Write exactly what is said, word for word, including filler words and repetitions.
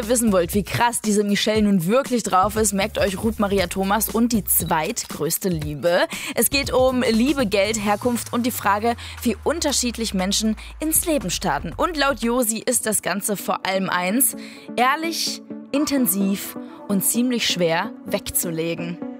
ihr wissen wollt, wie krass diese Michelle nun wirklich drauf ist, merkt euch Ruth Maria Thomas und die zweitgrößte Liebe. Es geht um Liebe, Geld, Herkunft und die Frage, wie unterschiedlich Menschen ins Leben starten. Und laut Josi ist das Ganze vor allem eins: ehrlich, intensiv und ziemlich schwer wegzulegen.